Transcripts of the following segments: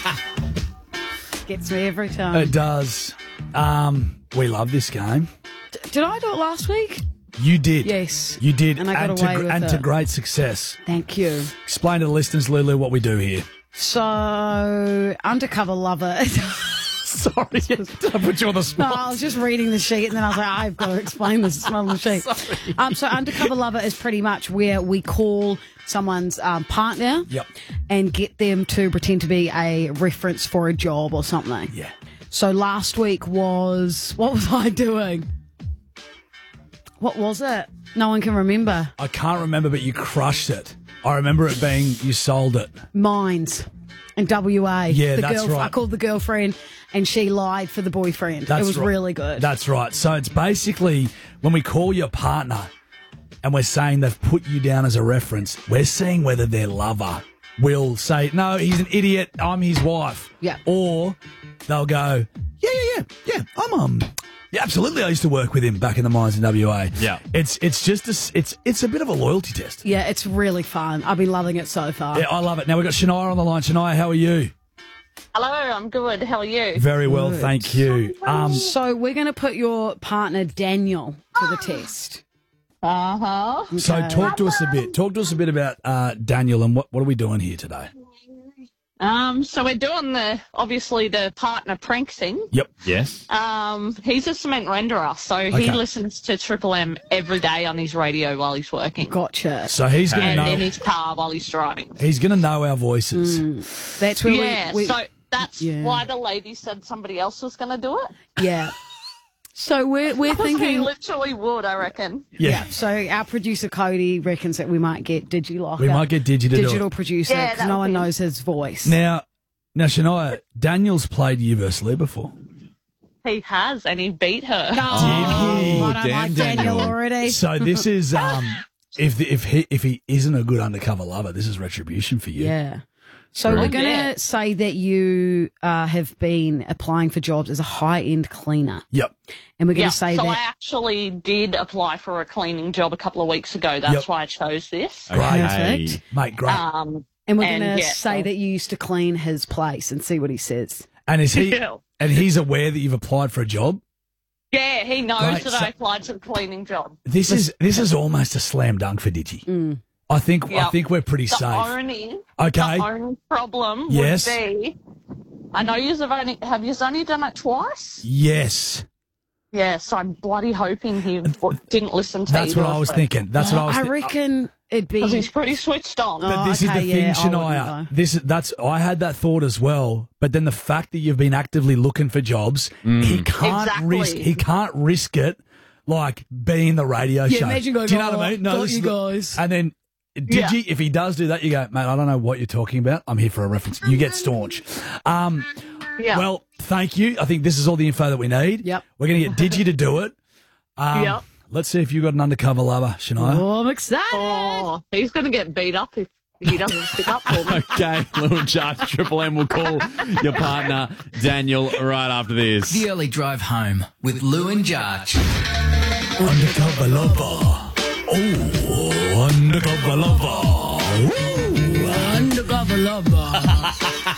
Gets me every time. It does. We love this game. Did I do it last week? You did. Yes. You did. And I got away with to it. great success. Thank you. Explain to the listeners, Lulu, what we do here. So, undercover lover. Sorry, did I put you on the No, spot? I was just reading the sheet and then I was like, I've got to explain this. It's on the sheet. So undercover lover is pretty much where we call someone's partner Yep. and get them to pretend to be a reference for a job or something. Yeah. So last week was, what was I doing? What was it? No one can remember. I can't remember, but you crushed it. I remember it being, you sold it. Mines in WA. Yeah, that's right. I called the girlfriend and she lied for the boyfriend. That's it was right. really good. That's right. So it's basically when we call your partner and we're saying they've put you down as a reference, we're seeing whether their lover will say, no, he's an idiot, I'm his wife. Yeah. Or they'll go, yeah, yeah, absolutely. I used to work with him back in the mines in WA. Yeah. It's just it's a bit of a loyalty test. Yeah, it's really fun. I've been loving it so far. Yeah, I love it. Now we've got Shania on the line. Shania, how are you? Hello, I'm good. How are you? Very well, Good. thank you. So we're going to put your partner Daniel to the test. Uh-huh. So Okay. talk to us a bit. Talk to us a bit about Daniel and what are we doing here today? So we're doing obviously the partner prank thing. Yep. Yes. He's a cement renderer, so Okay. he listens to Triple M every day on his radio while he's working. Gotcha. So he's going And to in know. his car while he's driving. He's going to know our voices. That's where Yeah, we so that's yeah. why the lady said somebody else was going to do it. yeah. So we're Because he thinking. literally would, I reckon. Yeah. So our producer Cody reckons that we might get DigiLocker. We might get Digi to do digital it. producer Yeah, because that no would one be- knows his voice. Now, Shania, Daniel's played Universally before. He has, and he beat her. Did he? I don't Damn like Daniel Daniel. already. So this is if he isn't a good undercover lover, this is retribution for you. Yeah. So we're going to say that you have been applying for jobs as a high-end cleaner. Yep. And we're going Yeah, to say so I that... actually did apply for a cleaning job a couple of weeks ago. That's Yep. why I chose this. Perfect. Mate, great. Um, And we're And, going to yeah, say so- that you used to clean his place and see what he says. And is he? Yeah. And he's aware that you've applied for a job. Yeah, he knows Right, that so- I applied to the cleaning job. This is almost a slam dunk for Digi. I think Yep. we're pretty The safe. only, Okay. the only problem Yes. would be, I know you have you only done it twice? Yes, Yes, I'm bloody hoping he didn't listen to that's either what I of was them. thinking. That's what I was. I reckon it'd be... Because he's pretty switched on. But Oh, this is okay, the thing, yeah, I wouldn't Shania. I had that thought as well. But then the fact that you've been actively looking for jobs, he can't Exactly. risk it like being the radio show. imagine going, do you know "Oh, what I mean? got this you is the- guys. And then Digi, if he does do that, you go, mate, I don't know what you're talking about. I'm here for a reference. You get staunch. Yeah. Well, thank you. I think this is all the info that we need. Yep. We're going to get Digi to do it. Yep. Let's see if you've got an undercover lover, Shania. Oh, I'm excited. Oh, he's going to get beat up if he doesn't stick up for me. Okay, Little Judge Triple M will call your partner Daniel right after this. The early drive home with Lou and Jarch. Undercover lover. Oh, undercover lover. Ooh. Undercover lover.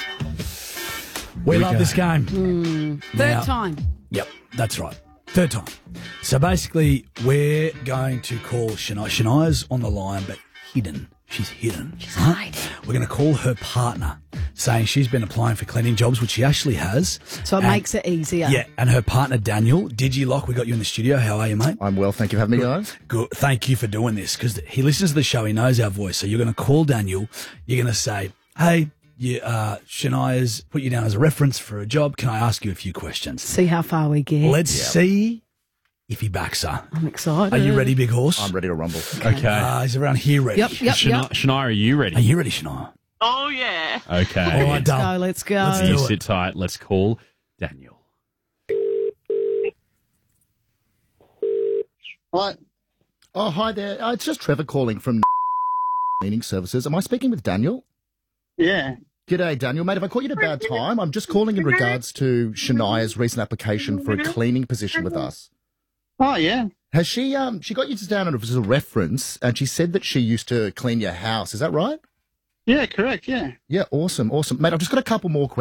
We love this game. Third time. Yep, that's right. Third time. So basically, we're going to call Shania. Shania's on the line, but hidden. She's hidden. She's hiding. We're going to call her partner, saying she's been applying for cleaning jobs, which she actually has. So it And- makes it easier. Yeah, and her partner, Daniel. DigiLock, we got you in the studio. How are you, mate? I'm well, thank you for having me, guys. Good. Thank you for doing this, because he listens to the show. He knows our voice. So you're going to call Daniel. You're going to say, hey, Shania's put you down as a reference for a job. Can I ask you a few questions? See how far we get. Let's see if he backs her. I'm excited. Are you ready, big horse? I'm ready to rumble. Okay. Is everyone here ready? Yep, yep, yep. Shania, are you ready? Are you ready, Shania? Oh, yeah. Okay. All right, Let's done. go, let's go. Let's You do it. sit tight. Let's call Daniel. What? Oh, hi there. It's just Trevor calling from Cleaning Services. Am I speaking with Daniel? Yeah. G'day, Daniel. Mate, have I caught you at a bad time? I'm just calling in regards to Shania's recent application for a cleaning position with us. Oh, yeah. Has she got you down as a reference, and she said that she used to clean your house. Is that right? Yeah, correct, yeah. Yeah, awesome. Mate, I've just got a couple more questions.